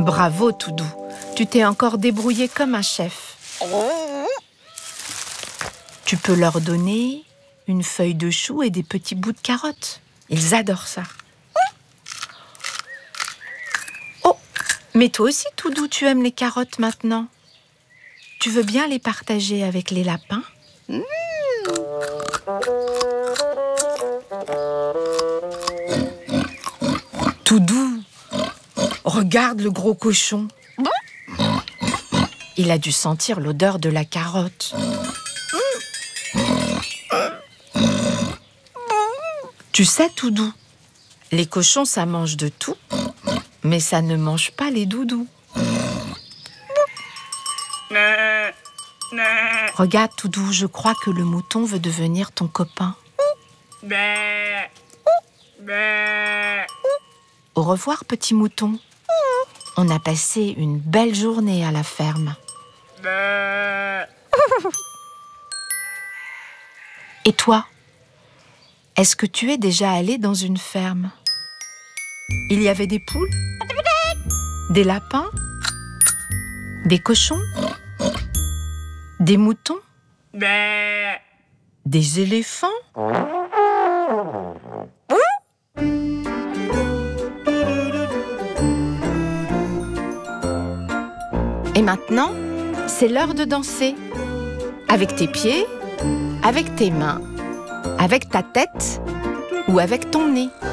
Bravo, Toudou. Tu t'es encore débrouillé comme un chef. Tu peux leur donner une feuille de chou et des petits bouts de carottes. Ils adorent ça. Oh, mais toi aussi, Toudou, tu aimes les carottes maintenant. Tu veux bien les partager avec les lapins ? Toudou, regarde le gros cochon. Il a dû sentir l'odeur de la carotte. Tu sais, Toudou, les cochons, ça mange de tout, mais ça ne mange pas les doudous. Regarde, Toudou, je crois que le mouton veut devenir ton copain. Au revoir, petit mouton. On a passé une belle journée à la ferme. Et toi, est-ce que tu es déjà allé dans une ferme ? Il y avait des poules ? Des lapins ? Des cochons ? Des moutons ? Des éléphants ? Et maintenant, c'est l'heure de danser. Avec tes pieds, avec tes mains, avec ta tête ou avec ton nez.